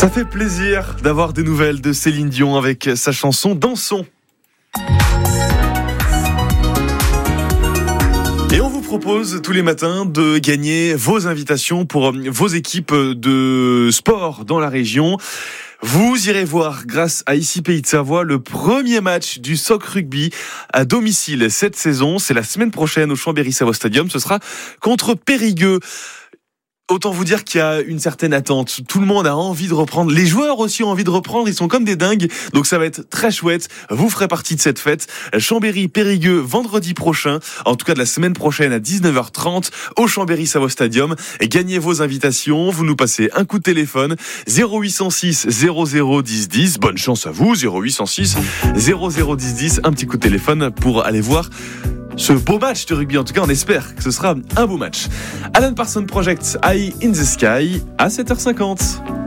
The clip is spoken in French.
Ça fait plaisir d'avoir des nouvelles de Céline Dion avec sa chanson Dansons. Et on vous propose tous les matins de gagner vos invitations pour vos équipes de sport dans la région. Vous irez voir, grâce à Ici Pays de Savoie, le premier match du Soc Rugby à domicile cette saison. C'est la semaine prochaine au Chambéry-Savoie Stadium. Ce sera contre Périgueux. Autant vous dire qu'il y a une certaine attente. Tout le monde a envie de reprendre. Les joueurs aussi ont envie de reprendre. Ils sont comme des dingues. Donc ça va être très chouette. Vous ferez partie de cette fête. Chambéry-Périgueux vendredi prochain. En tout cas de la semaine prochaine à 19h30 au Chambéry-Savoie Stadium. Et gagnez vos invitations. Vous nous passez un coup de téléphone. 0806 00 10 10. Bonne chance à vous. 0806 00 10 10. Un petit coup de téléphone pour aller voir ce beau match de rugby. En tout cas, on espère que ce sera un beau match. Alan Parsons Project, Eye in the Sky, à 7h50.